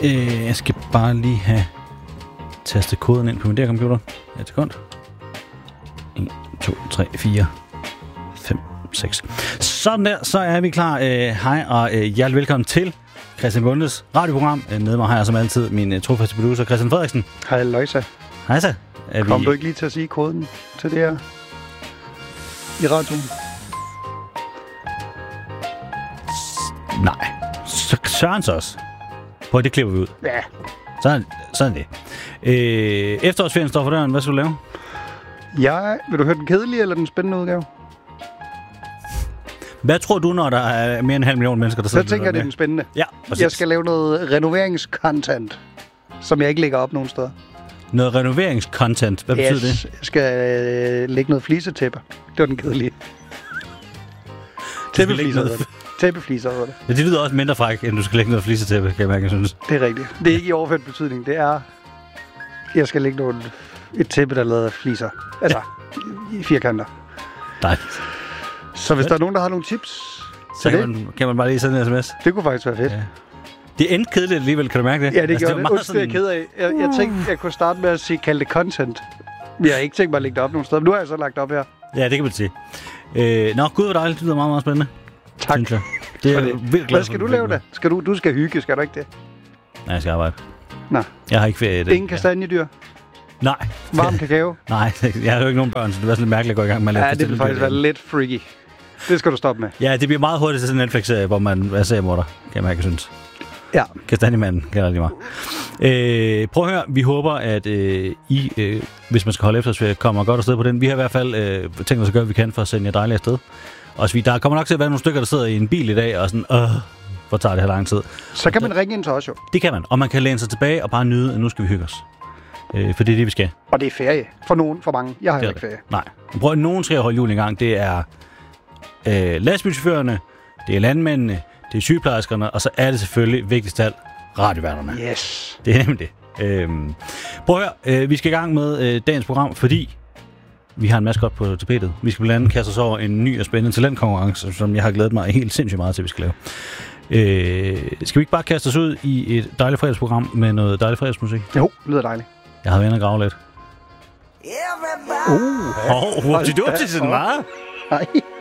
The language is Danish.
Jeg skal bare lige have tastet koden ind på min computer. Et sekund. 1, 2, 3, 4, 5, 6. Sådan der, så er vi klar. Hej og hjertelig velkommen til Christian Bondes radioprogram. Med mig har jeg som altid min trofaste producer, Christian Frederiksen. Hej Løjsa. Hej så. Kom du ikke lige til at sige koden til det her i radioen? Nej. Sørens også. Prøv, det klipper vi ud. Ja. Sådan det. Efterårsferien står for døren. Hvad skal du lave? Vil du høre den kedelige eller den spændende udgave? Hvad tror du, når der er mere end 500.000 mennesker, der sidder? Så tænker jeg, det er den spændende. Ja, præcis. Jeg skal lave noget renoveringscontent, som jeg ikke lægger op nogen steder. Noget renoveringscontent? Hvad betyder det? Jeg skal lægge noget flisetæppe. Det var den kedelige. Tæppefliser hedder det. Tæppefliser hedder det. Ja, det lyder også mindre fræk, end du skal lægge noget flisetæppe, kan jeg mærke, jeg synes. Det er rigtigt. Det er ikke i overført betydning. Det er, jeg skal lægge et tæppe, der er lavet af fliser. Altså, i firkanter. Dejligt. Så hvis der er nogen, der har nogle tips, så kan man bare lige sende en sms. Det kunne faktisk være fedt. Ja. Det endte kedeligt alligevel, kan du mærke det? Ja, det gjorde det. Sådan... Jeg er ked af. Jeg tænkte, jeg kunne starte med at kalde det content. Jeg har ikke tænkt mig at lægge det op nogen steder, men nu har jeg så lagt det op her. Ja, det kan man sige. Nå, gud, hvor dejligt. Det lyder meget, meget spændende. Tak. Det er virkelig. Hvad skal du lave da? Du skal hygge, skal du ikke det? Nej, jeg skal arbejde. Nå. Jeg har ikke ferie. Ingen kastanjedyr? Nej. Varm kakao? Nej, jeg har jo ikke nogen børn, så det er sådan lidt mærkeligt at gå i gang med at lave. Ja, det vil faktisk være lidt freaky. Det skal du stoppe med. Ja, det bliver meget hurtigt til sådan en Netflix-serie, hvor man er seriemorder, kan man ikke synes. Ja. Kastanjemanden, kan jeg lige meget. Prøv at høre, vi håber, at hvis man skal holde efterårsferie, kommer godt afsted på den. Vi har i hvert fald tænkt os at gøre, hvad vi kan for at sende jer dejligt afsted. Og der kommer nok til at være nogle stykker, der sidder i en bil i dag, og sådan, hvor tager det her lang tid. Så kan man ringe ind til os jo. Det kan man, og man kan læne sig tilbage og bare nyde, at nu skal vi hygge os. For det er det, vi skal. Og det er ferie. For mange. Jeg har jo ikke ferie. Nej. Prøv, nogen skal holde julen i gang. Det er lastbilchaufførerne, det er landmændene, det er sygeplejerskerne, og så er det selvfølgelig vigtigst af alt radioværterne. Yes. Det er nemlig det. Prøv at høre, vi skal i gang med dagens program, fordi vi har en maskot på tapetet. Vi skal blandt andet kaste os over en ny og spændende talentkonkurrence, som jeg har glædet mig helt sindssygt meget til, at vi skal lave. Skal vi ikke bare kaste os ud i et dejligt fredagsprogram med noget dejligt fredagsmusik? Jo, det lyder dejligt. Jeg havde været inde og grave lidt. Hvor du til sådan meget? Nej.